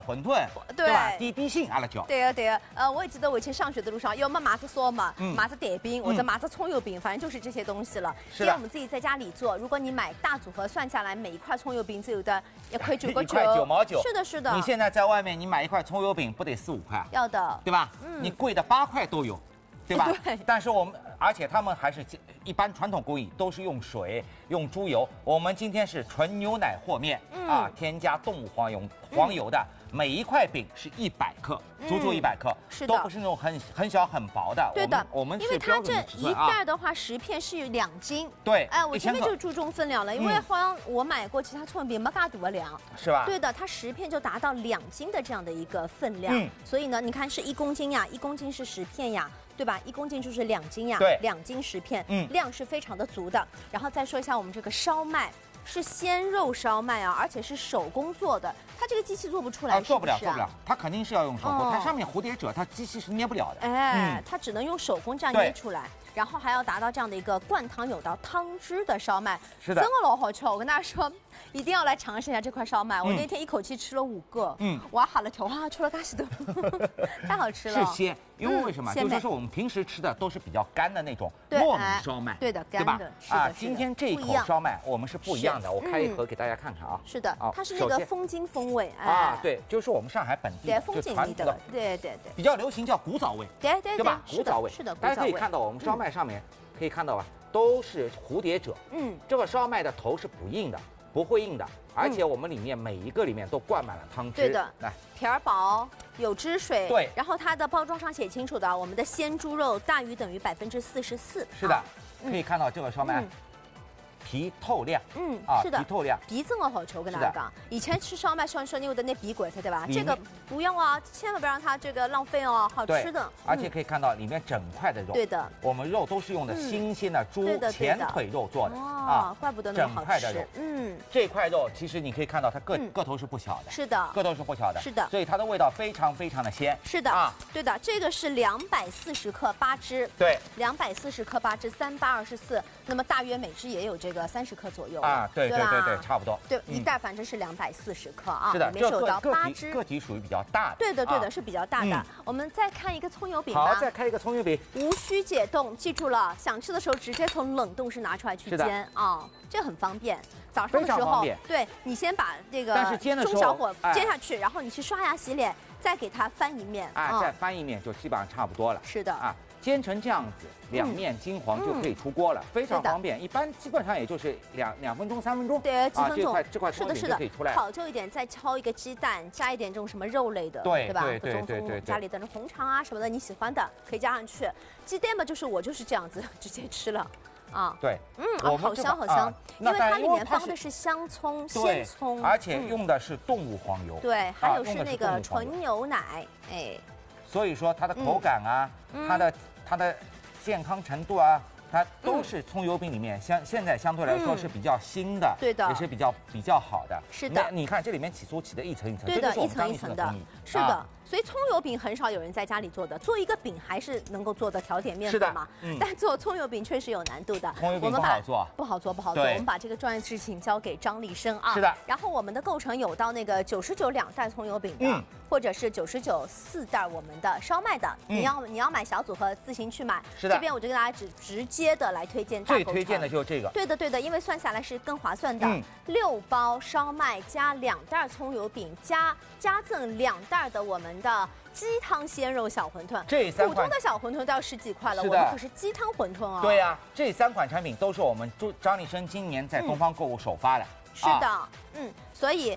馄饨，对吧？滴滴性阿拉叫。 对对，我也记得我以前上学的路上，要么麻子烧嘛，麻子蛋饼或者麻子葱油饼，反正就是这些东西了。 是的。 我们自己在家里做，如果你买大组合，算下来每一块葱油饼只有的1.9块9。 1块9毛9。 是的，是的。 你现在在外面，你买一块葱油饼不得4、5块？ 要的， 对吧？你贵的8块都有。 对吧？ 对。 但是而且他们还是一般传统工艺都是用水、用猪油。我们今天是纯牛奶和面啊，添加动物黄油的。每一块饼是100克，足足100克， 是的， 都不是那种很小很薄的。 对的， 我们因为它这一袋的话，10片是2斤。 对， 哎，我前面就注重分量了，因为好像我买过其他葱油饼没嘎多量， 是吧？ 对的，它10片就达到2斤的这样的一个分量。所以呢，你看是1公斤呀，1公斤是10片呀。 对吧？1公斤就是2斤呀， 对 ，2斤10片，量是非常的足的。然后再说一下我们这个烧麦，是鲜肉烧麦啊，而且是手工做的，它这个机器做不出来， 做不了，它肯定是要用手工，它上面蝴蝶褶，它机器是捏不了的， 哎，它只能用手工这样捏出来。 然后还要达到这样的一个灌汤有道汤汁的烧麦， 是的， 真的老好吃。我跟大家说，一定要来尝试一下这块烧麦。我那天一口气吃了5个，我还哈了跳，哇，吃了嘎西多，太好吃了。 是鲜，因为什么？就是说我们平时吃的都是比较干的那种糯米烧麦， 对的，干的， 啊，今天这一口烧麦我们是不一样的，我开一盒给大家看看啊。 是的，它是那个风景风味啊，对，就是我们上海本地对风景味的，对， 比较流行叫古早味， 对吧？古早味是的， 大家可以看到我们烧麦上面。 可以看到吧，都是蝴蝶褶。这个烧麦的头是不硬的，不会硬的，而且我们里面每一个里面都灌满了汤汁。 对的， 来， 皮儿薄，有汁水。 对， 然后它的包装上写清楚的，我们的鲜猪肉大于等于44%。 是的，可以看到这个烧麦。 皮透亮， 是的， 皮透亮， 皮真的好吃。我跟大家讲，以前吃烧麦说你有的那皮鬼子对吧？这个不用啊，千万不让它这个浪费哦，好吃的。 而且可以看到里面整块的肉， 对的， 我们肉都是用的新鲜的猪前腿肉做的啊，怪不得那么好吃。 整块的肉，这块肉其实你可以看到它个头是不小的， 是的， 个头是不小的， 是的， 所以它的味道非常非常的鲜。 是的啊，对的，这个是240克8只， 对 ，240克8只，3824，那么大约每只也有这个30克左右。 啊，对，差不多。 对，一袋反正是240克啊， 是的， 里面是有到8只， 个体属于比较大的。 对的，是比较大的。我们再看一个葱油饼吧。 好，再开一个葱油饼， 无需解冻，记住了，想吃的时候直接从冷冻室拿出来去煎啊，这很方便。早上的时候，对你先把这个中小火煎下去，然后你去刷牙洗脸，再给它翻一面， 再翻一面就基本上差不多了。 是的啊。 煎成这样子，2面金黄就可以出锅了，非常方便。一般基本上也就是2分钟、3分钟， 对，几分钟。 这块葱油饼就可以出来了。 考究一点，再敲一个鸡蛋，加一点这种什么肉类的，对吧？对，家里的那红肠啊什么的，你喜欢的可以加上去。鸡蛋嘛，我就是这样子直接吃了。 啊， 对， 好香好香，因为它里面放的是香葱、鲜葱， 而且用的是动物黄油， 对，还有是那个纯牛奶，哎， 所以说它的口感啊，它的健康程度啊，它都是葱油饼里面现在相对来说是比较新的， 对的， 也是比较好的。 是的， 你看这里面起酥起的一层一层， 对的，一层一层的，是的。 所以葱油饼很少有人在家里做的，做一个饼还是能够做的调点面粉嘛。但做葱油饼确实有难度的。 葱油饼不好做， 不好做。我们把这个重要事情交给张立生啊。 是的。 然后我们的构成有到那个99 2袋葱油饼的，或者是99 4袋我们的烧麦的。你要买小组合自行去买。 是的。 这边我就给大家直接的来推荐。 最推荐的就是这个。 对的，因为算下来是更划算的。6包烧麦加2袋葱油饼加赠2袋的我们的。 鸡汤鲜肉小馄饨，普通的小馄饨都要10几块了，我们可是鸡汤馄饨啊！ 对呀，这3款产品都是我们张立生今年在东方购物首发的。 是的，所以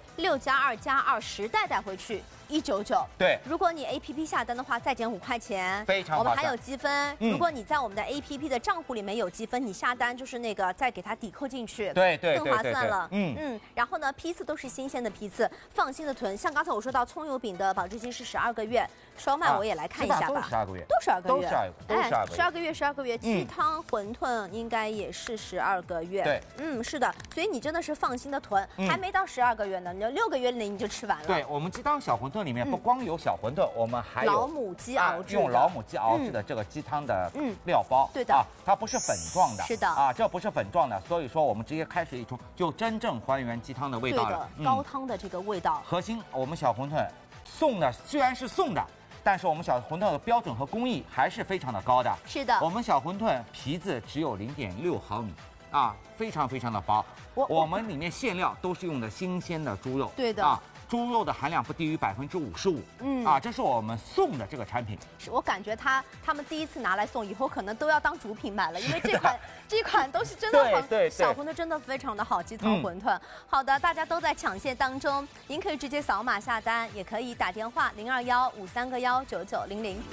6+2+2，10袋带回去199。 对， 如果你 APP 下单的话，再减5块钱， 非常我们还有积分。如果你在我们的 APP 的账户里面有积分，你下单就是那个再给它抵扣进去， 对， 更划算了。然后呢，批次都是新鲜的批次，放心的囤。像刚才我说到葱油饼的保质期是12个月，烧麦我也来看一下吧， 都12个月， 都12个月 ，12 个月，12个月。鸡汤馄饨应该也是12个月。 对， 是的，所以你真的是放心的囤，还没到12个月呢，你6个月内你就吃完了。 对，我们鸡汤小馄饨里面不光有小馄饨，我们还有老母鸡熬制， 用老母鸡熬制的这个鸡汤的料包。 对的， 它不是粉状的。 是的， 这不是粉状的，所以说我们直接开水一冲，就真正还原鸡汤的味道了。 高汤的这个味道。 核心我们小馄饨送的虽然是送的，但是我们小馄饨的标准和工艺还是非常的高的。 是的， 我们小馄饨皮子只有0.6毫米啊，非常非常的薄。我们里面馅料都是用的新鲜的猪肉。 对的啊。猪肉的含量不低于55%，这是我们送的这个产品。 是我感觉他们第一次拿来送，以后可能都要当主品买了，因为这款都是真的很对小馄饨真的非常的好，鸡汤馄饨。好的，大家都在抢线当中，您可以直接扫码下单，也可以打电话02153919900。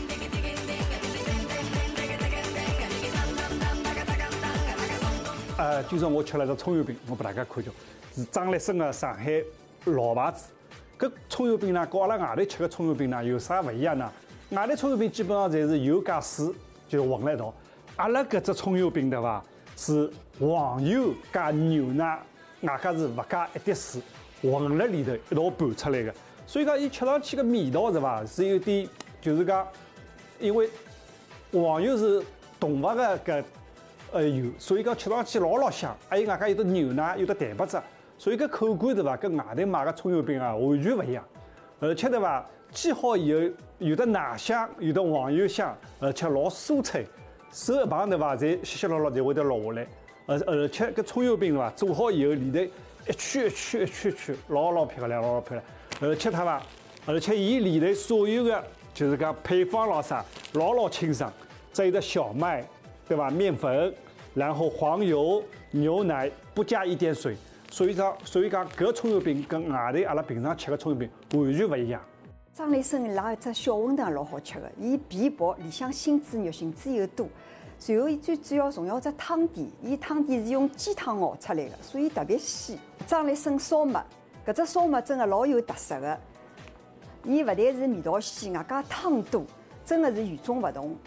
就是我吃了个葱油饼，我给大家看叫，是张立生的上海老牌子。搿葱油饼呢，跟阿拉外头吃的葱油饼呢有啥不一样呢？外头葱油饼基本上侪是油加水就混了一道，阿拉搿只葱油饼对伐？是黄油加牛奶，外加是勿加一滴水，混辣里头一道拌出来的。所以讲，伊吃上去个味道是伐？是有点就是讲，因为黄油是动物的搿油，所以讲吃上去老香，还有外加有的牛奶，有的蛋白质，所以搿口感对伐？跟外头买个葱油饼啊完全勿一样。而且对伐？煎好以后有的奶香，有的黄油香，而且老酥脆，手一碰对伐？侪稀稀落落就会得落下来。而且搿葱油饼对伐？做好以后里头一圈一圈一圈圈，老漂亮，老漂亮。而且它伐？而且伊里头所有的就是讲配方咾啥，老清爽，再有的小麦，对伐？面粉。然后黄油、牛奶不加一点水，所以讲搿葱油饼跟外头阿拉平常吃的葱油饼完全勿一样。 张立生伊拉一只小馄饨老好吃的，伊皮薄，里向馅子肉馅子又多，然后伊最主要重要只汤底，伊汤底是用鸡汤熬出来的，所以特别鲜。张立生烧麦，搿只烧麦真的老有特色的，伊勿但是味道鲜，外加汤多，真的是与众不同。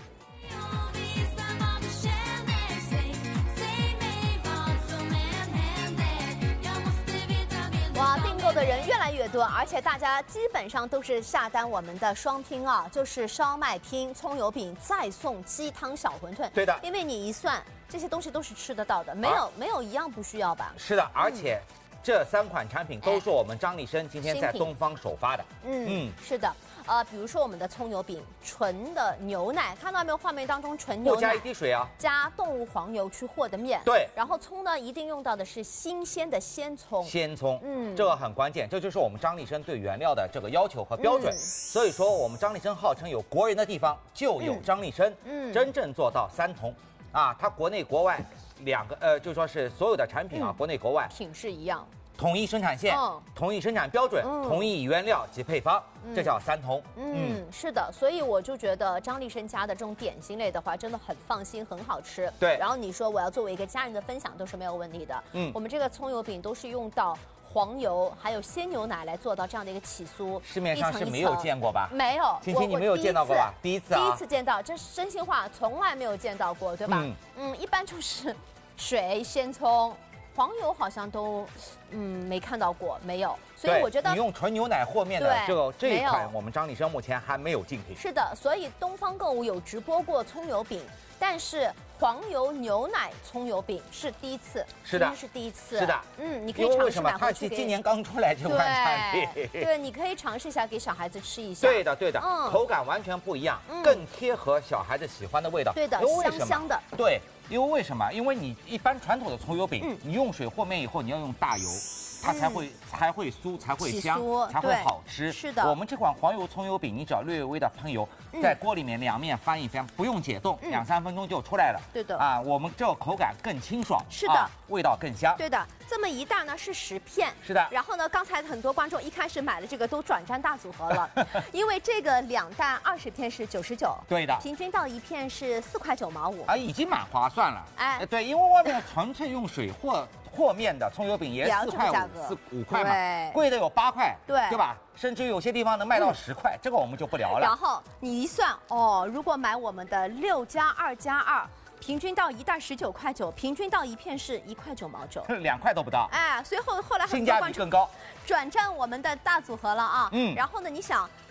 哇，订购的人越来越多，而且大家基本上都是下单我们的双拼啊，就是烧麦拼、葱油饼，再送鸡汤小馄饨。 对的， 因为你一算，这些东西都是吃得到的，没有一样不需要吧？ 是的，而且这3款产品都是我们张立生今天在东方首发的。 是的。比如说我们的葱油饼，纯的牛奶，看到没有？画面当中纯牛奶， 不加一滴水啊， 加动物黄油去和的面。 对， 然后葱呢，一定用到的是新鲜的鲜葱。 鲜葱，这个很关键，这就是我们张立生对原料的这个要求和标准。所以说，我们张立生号称有国人的地方就有张立生，真正做到3同啊，它国内国外2个就说是所有的产品啊，国内国外品质一样。 统一生产线、统一生产标准、统一原料及配方，这叫3同。 是的，所以我就觉得张立生家的这种点心类的话，真的很放心，很好吃。 对， 然后你说我要作为一个家人的分享，都是没有问题的。我们这个葱油饼都是用到黄油还有鲜牛奶来做到这样的一个起酥， 市面上是没有见过吧？ 没有， 青青你没有见到过吧？第一次啊， 第一次见到，这是真心话，从来没有见到过，对吧？一般就是水、鲜葱。黄油好像都，没看到过，没有，所以我觉得你用纯牛奶和面的这一款，我们张立生目前还没有竞品。 是的，所以东方购物有直播过葱油饼，但是黄油牛奶葱油饼是第一次， 是的， 是第一次， 是的， 你可以尝试买回去。 它今年刚出来这款产品， 对，你可以尝试一下给小孩子吃一下。 对的，口感完全不一样，更贴合小孩子喜欢的味道。 对的，香香的。 对。因为为什么？因为你一般传统的葱油饼，你用水和面以后，你要用大油，它才会酥，才会香，才会好吃。 是的。 我们这款黄油葱油饼，你只要略微的喷油，在锅里面2面翻一翻，不用解冻，2、3分钟就出来了。 对的。 啊，我们这个口感更清爽。 是的。 味道更香。 对的。这么一袋呢是10片。 是的。 然后呢，刚才很多观众一开始买的这个都转战大组合了，因为这个2袋20片是99。 对的。 平均到1片是4块9毛5。 啊，已经蛮划算了。哎，对，因为外面纯粹用水和面的葱油饼也4块5块嘛，贵的有8块，对吧？甚至有些地方能卖到10块，这个我们就不聊了。 然后你一算如果买我们的6+2+2。平均到1袋19块9，平均到1片是1块9毛9 ，2块都不到。 哎，所以后来很性价比更高， 转战我们的大组合了啊。然后呢，你想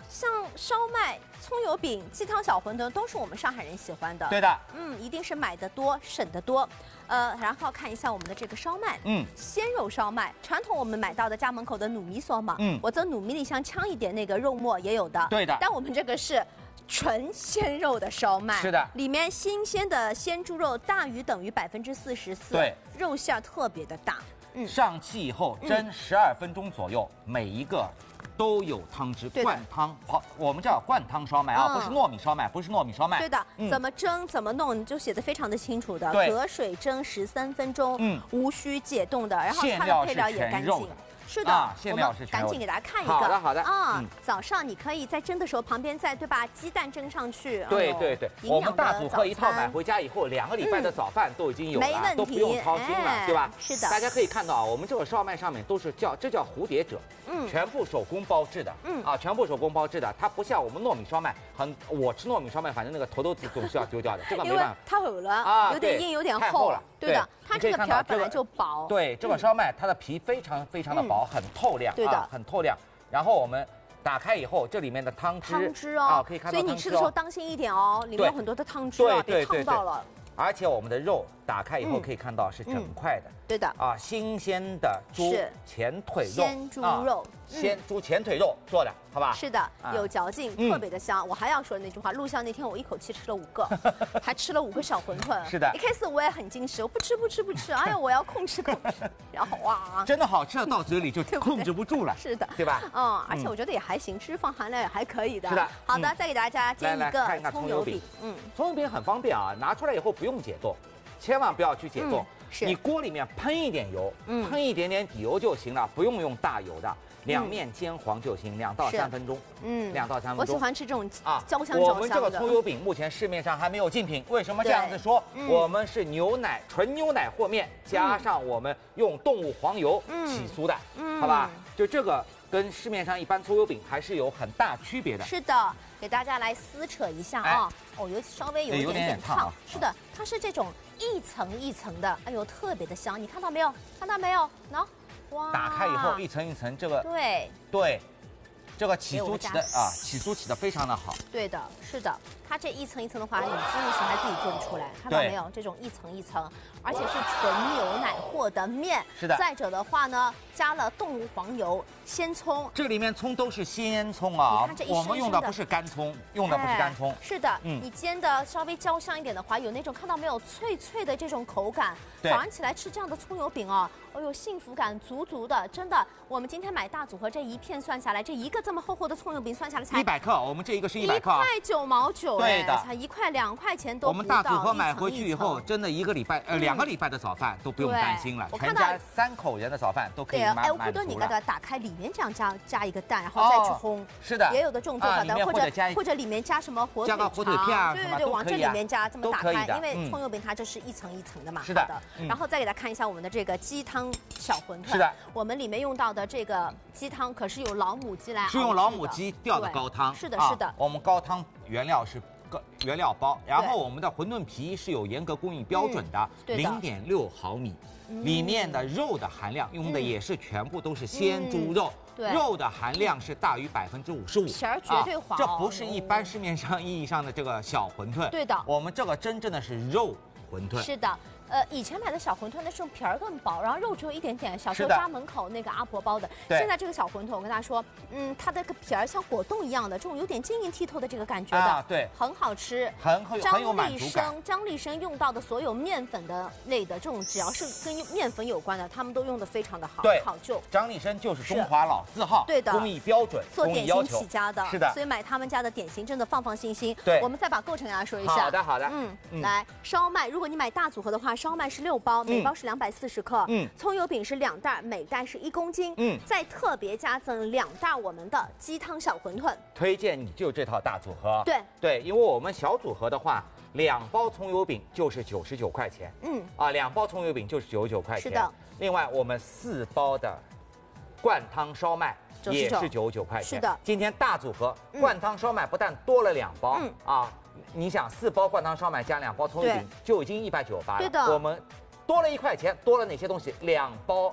像烧麦、葱油饼、鸡汤小馄饨都是我们上海人喜欢的。 对的， 一定是买的多，省得多。然后看一下我们的这个烧麦，鲜肉烧麦，传统我们买到的家门口的糯米烧嘛，我在糯米里想呛一点那个肉末也有的。 对的， 但我们这个是纯鲜肉的烧麦， 是的， 里面新鲜的鲜猪肉大于等于44%， 对， 肉馅儿特别的大。 上气以后蒸12分钟左右，每一个都有汤汁，灌汤。好，我们叫灌汤烧麦啊，不是糯米烧麦，不是糯米烧麦。 对的，怎么蒸怎么弄，就写的非常的清楚的。隔水蒸13分钟，无需解冻的，然后它的配料也干净。是的， 馅料是赶紧给大家看一个。 好的，好的。 早上你可以在蒸的时候旁边再对吧，鸡蛋蒸上去。 对对对，我们大组合一套买回家以后，2个礼拜的早饭都已经有了，都不用操心了，对吧？ 是的。 大家可以看到啊，我们这个烧麦上面都是这叫蝴蝶褶，全部手工包制的，全部手工包制的，它不像我们糯米烧麦，我吃糯米烧麦，反正那个头子总是要丢掉的，这个没办法。 它厚了，有点硬，有点厚了。 对的，它这个皮儿本来就薄。 对，这个烧麦它的皮非常非常的薄，很透亮， 对的， 很透亮。然后我们打开以后，这里面的汤汁哦， 可以看到。 所以你吃的时候当心一点哦，里面有很多的汤汁啊，别烫到了。 而且我们的肉打开以后可以看到是整块的， 对的新鲜的猪前腿肉， 鲜猪肉， 猪前腿肉做的，好吧？ 是的，有嚼劲，特别的香。我还要说那句话，录像那天我一口气吃了5个，还吃了5个小馄饨。 是的， 一开始我也很矜持，我不吃，哎呀，我要控制。然后哇， 真的好吃的到嘴里就控制不住了， 是的， 对吧？ 而且我觉得也还行，脂肪含量也还可以的。 是的， 好的，再给大家煎一个葱油饼。 葱油饼很方便啊，拿出来以后不用解冻，千万不要去解冻。你锅里面喷一点油，喷一点点底油就行了，不用用大油的。2面煎黄就行，2到3分钟。2到3分钟。 我喜欢吃这种焦香我们这个葱油饼目前市面上还没有竞品，为什么这样子说？我们是纯牛奶和面，加上我们用动物黄油起酥的，好吧？就这个跟市面上一般葱油饼还是有很大区别的。 是的，给大家来撕扯一下啊！稍微有一点点烫。是的，它是这种一层一层的，哎呦，特别的香。你看到没有？喏。哇！ 打开以后一层一层，这个对，这个起酥起的非常的好。 对的，是的，它这一层一层的话，你真的是还自己做得出来，看到没有？这种一层一层，而且是纯牛奶和的面。 是的。 再者的话呢，加了动物黄油、鲜葱。 这里面葱都是鲜葱啊，我们用的不是干葱，是的，你煎的稍微焦香一点的话，有那种看到没有脆脆的这种口感。早上起来吃这样的葱油饼啊，哎呦，幸福感足足的，真的。我们今天买大组合这一片算下来，这一个这么厚厚的葱油饼算下来才 100克，我们这一个是100克，1 块9毛9， 对的， 才1块2块钱都不到。 我们大组合买回去以后，真的2个礼拜的早饭都不用担心了，全家3口人的早饭都可以买。 乌克多，你给它打开，里面这样加一个蛋，然后再去烘。 是的， 也有的这种做法的，或者里面加什么火腿肠，对，往这里面加，这么打开，因为葱油饼它这是一层一层的嘛。 是的。 然后再给大家看一下我们的这个鸡汤小馄饨。 是的， 我们里面用到的这个鸡汤可是有老母鸡来熬制的， 是用老母鸡吊的高汤。 是的。 我们高汤原料是原料包，然后我们的馄饨皮是有严格工艺标准的，0.6毫米，里面的肉的含量用的也是全部都是鲜猪肉，肉的含量是大于55%， 皮儿绝对滑。 这不是一般市面上意义上的这个小馄饨， 对的， 我们这个真正的是肉馄饨。 是的。以前买的小馄饨那是用皮儿更薄，然后肉只有一点点。小时候家门口那个阿婆包的。现在这个小馄饨，我跟大家说，它的个皮儿像果冻一样的，这种有点晶莹剔透的这个感觉的， 对， 很好吃， 很有满足感。 张立生用到的所有面粉的类的这种，只要是跟面粉有关的，他们都用的非常的好，考究。 张立生就是中华老字号， 对的， 工艺标准， 做点心起家的， 是的， 所以买他们家的点心真的放心心。 对， 我们再把构成给大家说一下。 好的， 来，烧麦，如果你买大组合的话，烧麦是6包。每包是240克，葱油饼是2袋，每袋是1公斤，再特别加赠2袋我们的鸡汤小馄饨。 推荐你就这套大组合， 对， 因为我们小组合的话，2包葱油饼就是99块钱，2包葱油饼就是99块钱， 是的。 另外我们4包的灌汤烧麦也是99块钱， 是的。 今天大组合灌汤烧麦不但多了2包你想4包灌汤烧麦加2包葱油饼就已经198了， 对的。 我们多了1块钱，多了哪些东西？2包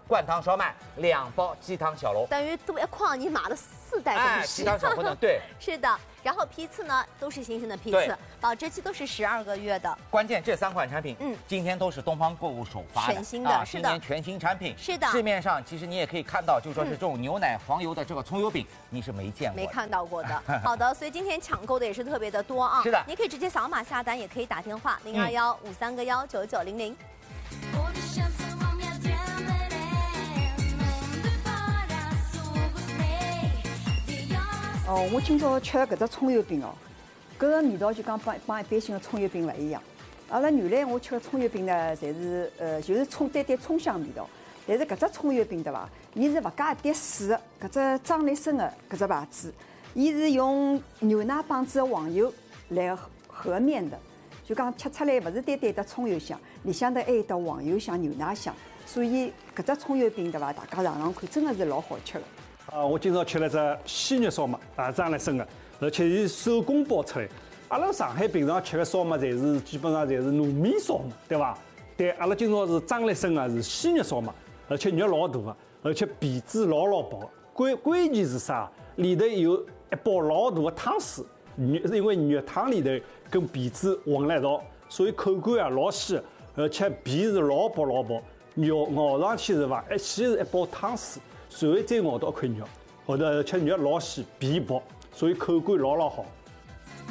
灌汤烧麦，2包鸡汤小笼， 等于都一筐你码了4袋东西。 鸡汤小馄饨，对， 是的。然后批次呢都是新鲜的批次，保质期都是12个月的。 关键这3款产品，今天都是东方购物首发的， 全新的， 今年全新产品， 是的。 市面上其实你也可以看到，就说是这种牛奶黄油的这个葱油饼，你是没见过、 没看到过的。好的，所以今天抢购的也是特别的多啊。 是的， 你可以直接扫码下单，也可以打电话021-531-9900。 哦，我今朝吃的搿只葱油饼哦，搿个味道就讲帮一般性的葱油饼勿一样。阿拉原来我吃的葱油饼呢，侪是就是单葱香味道。但是搿只葱油饼对伐？伊是勿加一滴水的，搿只张力生的搿只牌子，伊是用牛奶帮子的黄油来和面的，就讲吃出来勿是单单的葱油香，里向头还有得黄油香、牛奶香，所以搿只葱油饼对伐？大家尝尝看，真的是老好吃的。 我今朝吃了只鲜肉烧麦，张力生的，而且是手工包出来。阿拉上海平常吃的烧麦，基本上侪是糯米烧麦，对伐？但阿拉今朝是张力生的，是鲜肉烧麦，而且肉老大的，而且皮子老薄。关键是啥？里头有一包老大的汤水，因为肉汤里头跟皮子混了一道，所以口感啊老鲜，而且皮是老薄，肉咬上去是伐？先是一包汤水。随后再咬到一块肉，后头而且肉老鲜，皮薄，所以口感老好。